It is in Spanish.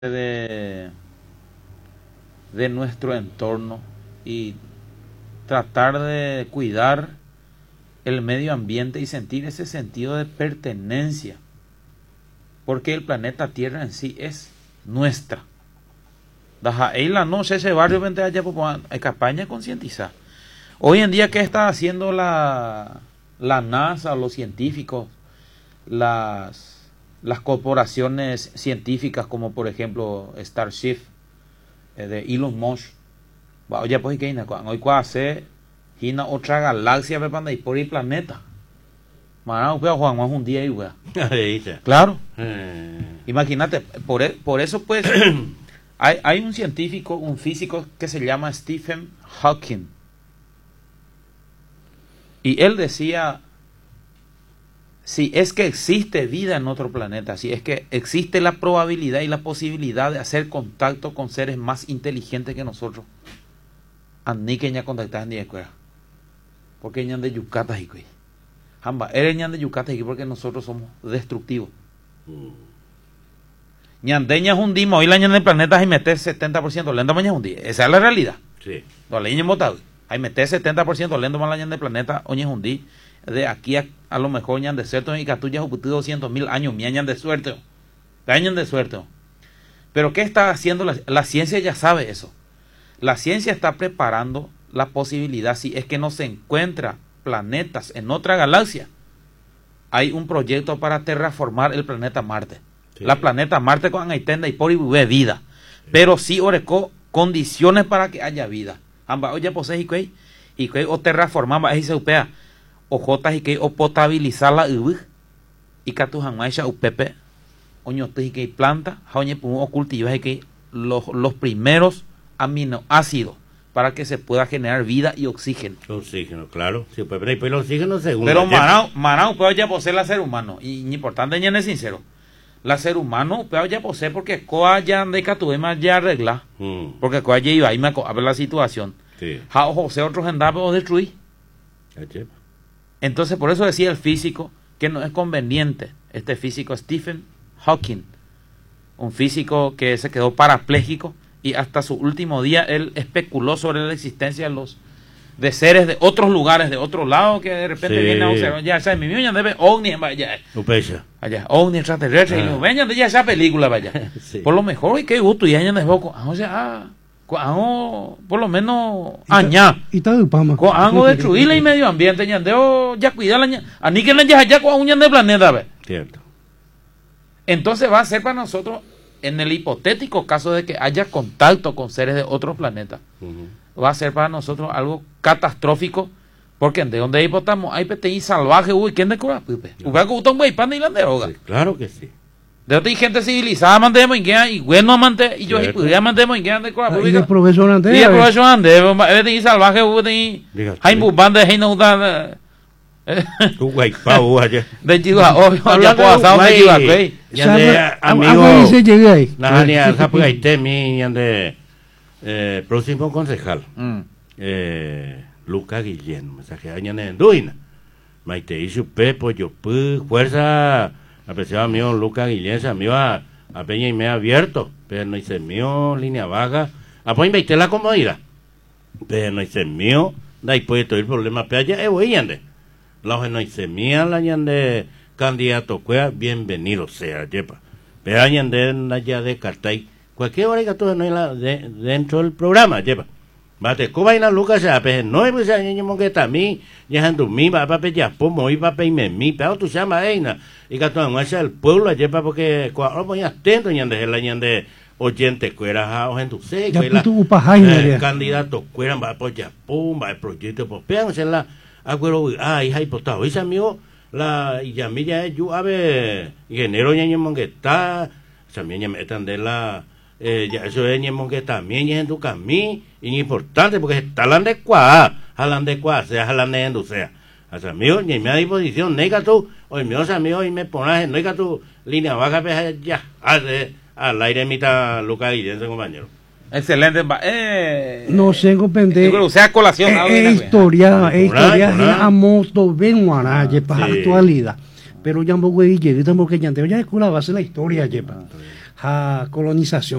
de nuestro entorno y tratar de cuidar el medio ambiente y sentir ese sentido de pertenencia, porque el planeta Tierra en sí es nuestra. No sé, ese barrio vente allá, hay campaña de concientizar. Hoy en día, ¿qué está haciendo la NASA, los científicos, las corporaciones científicas, como por ejemplo Starship de Elon Musk? Oye, pues que hoy hace otra galaxia y por el planeta. Juan, es un día y claro. Imagínate, por eso pues hay un científico, un físico que se llama Stephen Hawking, y él decía: si es que existe vida en otro planeta, si es que existe la probabilidad y la posibilidad de hacer contacto con seres más inteligentes que nosotros, ni que ya contactar ni de cuera, porque ñan de yucata y cuy hamba eres ñan de yucata y porque nosotros somos destructivos. Ñan de ña hundimos hoy la ñan del planeta y metes 70% lento mañana hundí, esa es la realidad. Sí. No le ñan botado hay meter 70% lento más la ñan del planeta oñe hundí de aquí a lo mejor ñan de suerte y catuyas 200.000 años ñan de suerte, años de suerte. Pero ¿qué está haciendo la ciencia? Ya sabe eso. La ciencia está preparando la posibilidad, si es que no se encuentra planetas en otra galaxia, hay un proyecto para terraformar el planeta Marte. Sí. La planeta Marte con Aitenda y por vida. Sí. Pero sí orecó condiciones para que haya vida. Amba, oye, pues y que o terraformamos ahí se upea o jotas y que o potabilizar la y que tu jamaisha upepe oño te y que planta oñe o cultivas y que los primeros aminoácidos para que se pueda generar vida y oxígeno. Oxígeno, claro. Sí, pues el oxígeno según. Pero Marau puede ya poseer la ser humano. Y importante ya es sincero. La ser humano puede ya poseer porque coa ya de catuema ya arregla. Porque coa ya iba ahí a ver la situación. Sí. Ja José otros andaba o destruir. Entonces por eso decía el físico que no es conveniente. Este físico Stephen Hawking, un físico que se quedó parapléjico y hasta su último día él especuló sobre la existencia de seres de otros lugares, de otro lado, que de repente vienen a observar. Ya sabes, mi niño debe ovni allá, ovni extraterrestre, y nos vengan de ya esa película vaya. Sí. Por lo mejor y qué gusto y años de poco, por lo menos añá y tal pama algo destruir el medio ambiente ya cuidar la a ni que ya con uñas de planeta ve. Cierto. Entonces va a ser para nosotros, en el hipotético caso de que haya contacto con seres de otros planetas, va a ser para nosotros algo catastrófico, porque de donde hipotamos hay PTI salvaje, ¿quién de cura? Claro que sí. De otra gente civilizada mantemos y bueno amante y yo mantemos y de cura y de profesor ande y de profesor ande PTI salvaje hay bubanda hay no da de chiva obvio ya pasado de chiva ya amigo Nahania Zapugaite mi yande próximo concejal Luca Guillén mensaje añane duina maite isu pepo yo fuerza apreciado amigo Luca Guillén amigo a peña y me ha abierto pero no hice mío línea baja apoyo veinte la comodidad pero no hice mío da y puede todo el problema pero ya voy yande la hoja no hice mía la yande candidato cuea bienvenido sea yepa pero yande allá de Cartay cualquier hora que tú no hay dentro del programa lleva bate coba ina Lucas ya pe no es ya niño que está mí ya ando mi va pe ya pomo y va pe mi pero tú llama eina y que tú no es el pueblo lleva porque cuando voy atento ñande la ñande oyente cuera o gente sé que la candidato cuera va por ya pum va el proyecto pues pean se la acuerdo hay potado ese amigo la y ya mi ya yo a ver ingeniero ñaño que está también me están de la ya eso es ñemo que también es en tu camino y importante porque está hablando de cuá sea hablando de o sea hasta amigo ni me da disposición nega tú hoy mi amigo y me pones nega tu línea baja ya al aire mitad Lucas y ese compañero. Excelente, no sé comprender. O sea, colación historia a moto venuara para actualidad. Pero ya no voy a llegar porque ya te voy a escuela va a ser la historia lleva. a colonización